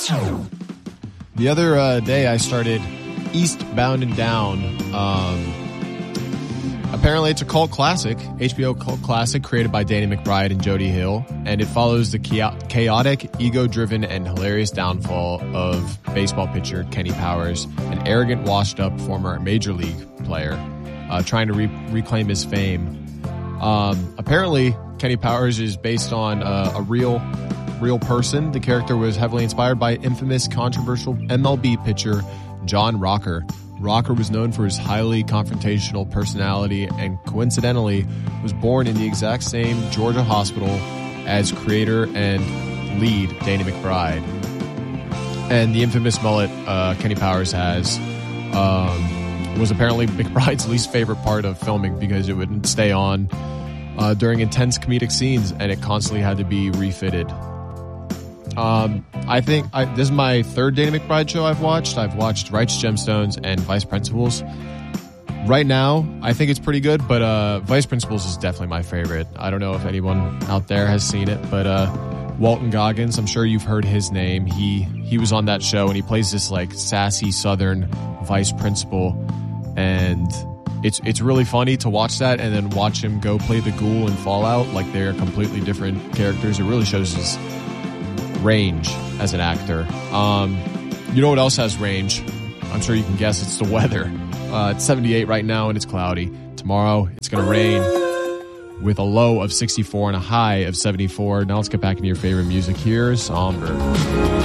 The other day I started Eastbound and Down. Apparently it's a cult classic, HBO cult classic created by Danny McBride and Jody Hill, and it follows the chaotic, ego-driven, and hilarious downfall of baseball pitcher Kenny Powers, an arrogant, washed-up former major league player trying to reclaim his fame. Apparently, Kenny Powers is based on a real person. The character was heavily inspired by infamous, controversial MLB pitcher John Rocker. Rocker was known for his highly confrontational personality and coincidentally was born in the exact same Georgia hospital as creator and lead Danny McBride. And the infamous mullet Kenny Powers has was apparently McBride's least favorite part of filming because it would stay on during intense comedic scenes and it constantly had to be refitted. I think this is my third Danny McBride show I've watched. I've watched Righteous Gemstones and Vice Principals. Right now, I think it's pretty good, but Vice Principals is definitely my favorite. I don't know if anyone out there has seen it, but Walton Goggins, I'm sure you've heard his name. He was on that show, and he plays this like sassy Southern vice principal, and it's really funny to watch that and then watch him go play the ghoul in Fallout. Like they're completely different characters. It really shows his range as an actor. You know what else has range? I'm sure you can guess. It's the weather. It's 78 right now and it's cloudy. Tomorrow it's going to rain with a low of 64 and a high of 74. Now let's get back into your favorite music. Here's Somber.